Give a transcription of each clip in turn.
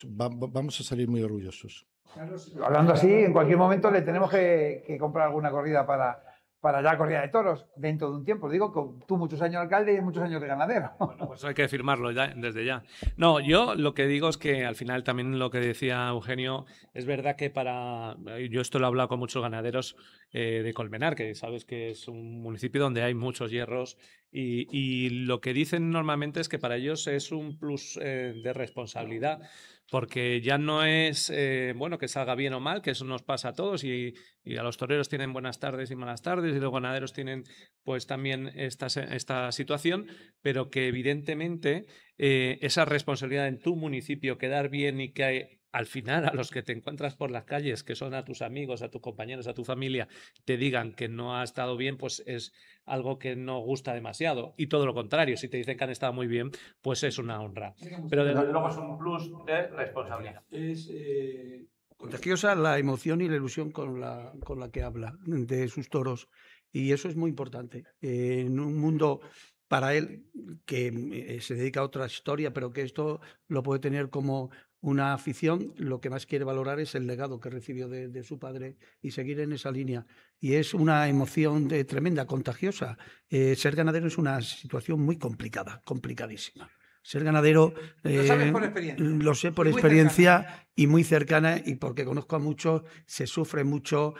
vamos a salir muy orgullosos. Hablando así, en cualquier momento le tenemos que comprar alguna corrida para la corrida de toros dentro de un tiempo. Digo que tú muchos años alcalde y muchos años de ganadero. Bueno, pues hay que firmarlo ya, desde ya. No, yo lo que digo es que al final también lo que decía Eugenio, es verdad que yo esto lo he hablado con muchos ganaderos de Colmenar, que sabes que es un municipio donde hay muchos hierros y lo que dicen normalmente es que para ellos es un plus de responsabilidad, porque ya no es bueno que salga bien o mal, que eso nos pasa a todos y a los toreros tienen buenas tardes y malas tardes y los ganaderos tienen pues también esta situación, pero que evidentemente esa responsabilidad en tu municipio, quedar bien y que al final a los que te encuentras por las calles, que son a tus amigos, a tus compañeros, a tu familia, te digan que no ha estado bien, pues es algo que no gusta demasiado. Y todo lo contrario, si te dicen que han estado muy bien, pues es una honra. Pero desde luego es un plus de responsabilidad. Es contagiosa la emoción y la ilusión con la que habla de sus toros. Y eso es muy importante. En un mundo para él que se dedica a otra historia, pero que esto lo puede tener como una afición, lo que más quiere valorar es el legado que recibió de su padre y seguir en esa línea. Y es una emoción tremenda, contagiosa. Ser ganadero es una situación muy complicada, complicadísima. Ser ganadero Lo sabes por experiencia. Lo sé por experiencia y muy cercana, y porque conozco a muchos, se sufre mucho,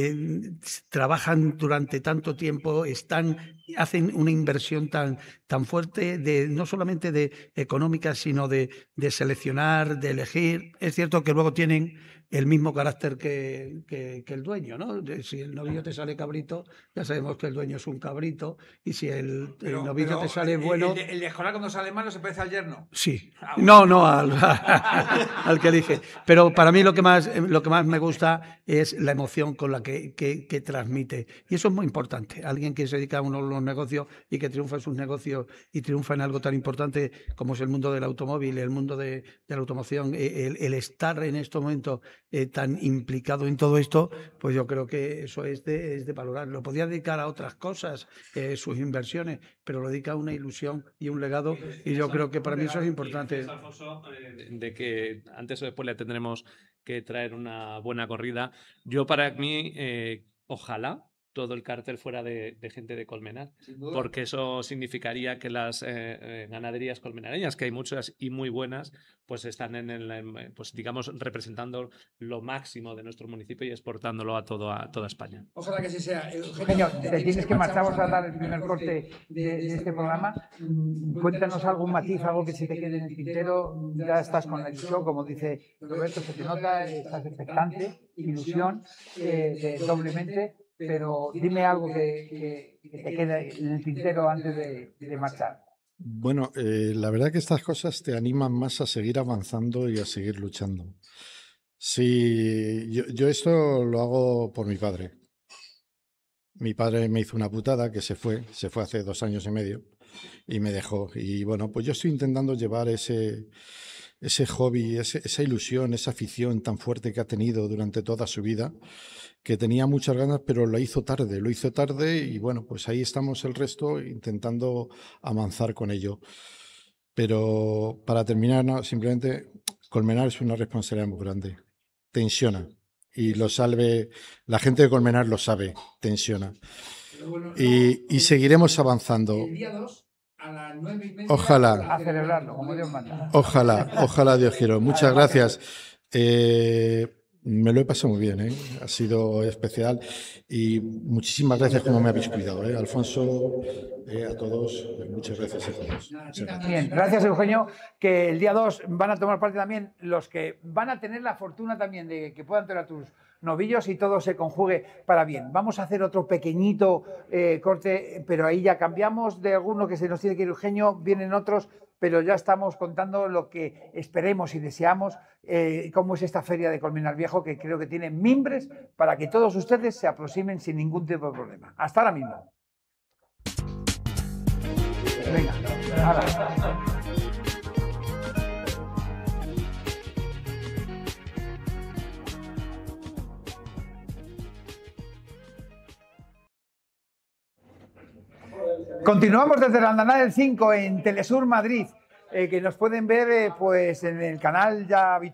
trabajan durante tanto tiempo, hacen una inversión tan fuerte, no solamente de económica, sino de seleccionar, de elegir. Es cierto que luego tienen el mismo carácter que el dueño, ¿no? Si el novillo te sale cabrito, ya sabemos que el dueño es un cabrito, y si el novillo te sale bueno... ¿El de escolar cuando sale malo se parece al yerno? Sí. No, al que elige. Pero para mí lo que más me gusta es la emoción con la que transmite. Y eso es muy importante. Alguien que se dedica a uno de los negocios y que triunfa en sus negocios y triunfa en algo tan importante como es el mundo del automóvil, el mundo de la automoción, el estar en estos momentos tan implicado en todo esto, pues yo creo que eso es de valorar. Lo podía dedicar a otras cosas, sus inversiones, pero lo dedica a una ilusión y un legado, y yo creo que para mí eso es importante. Alfonso, de que antes o después le tendremos que traer una buena corrida. Yo para mí, ojalá todo el cartel fuera de gente de Colmenar, porque eso significaría que las ganaderías colmenareñas, que hay muchas y muy buenas, pues están pues digamos representando lo máximo de nuestro municipio y exportándolo a toda España. Ojalá que así sea. Eugenio, te tienes que marchar, vamos a dar el primer corte de este programa. Cuéntanos algún matiz, algo que se te quede en el tintero. Ya estás con la ilusión, como dice Roberto, se te nota, estás expectante, ilusión, doblemente. Pero dime algo que te quede en el tintero antes de marchar. Bueno, la verdad que estas cosas te animan más a seguir avanzando y a seguir luchando. Sí, yo esto lo hago por mi padre. Mi padre me hizo una putada que se fue hace 2 años y medio y me dejó. Y bueno, pues yo estoy intentando llevar ese hobby, esa ilusión, esa afición tan fuerte que ha tenido durante toda su vida, que tenía muchas ganas, pero lo hizo tarde y bueno, pues ahí estamos el resto intentando avanzar con ello. Pero para terminar, no, simplemente Colmenar es una responsabilidad muy grande, tensiona, y la gente de Colmenar lo sabe, tensiona. Y seguiremos avanzando. El día 2 a las 9:30. Ojalá. A celebrarlo, como Dios manda. Ojalá, Dios quiera. Muchas gracias. Me lo he pasado muy bien, ha sido especial y muchísimas gracias como me habéis cuidado, Alfonso, a todos, muchas gracias a todos. Bien, gracias Eugenio, que el día 2 van a tomar parte también los que van a tener la fortuna también de que puedan tener a tus novillos y todo se conjugue para bien. Vamos a hacer otro pequeñito corte, pero ahí ya cambiamos de alguno que se nos tiene que ir Eugenio, vienen otros, pero ya estamos contando lo que esperemos y deseamos, cómo es esta feria de Colmenar Viejo, que creo que tiene mimbres para que todos ustedes se aproximen sin ningún tipo de problema. Hasta ahora mismo. Venga, ahora. Continuamos desde la Andanada del 5 en Telesur Madrid, que nos pueden ver pues en el canal ya habitual.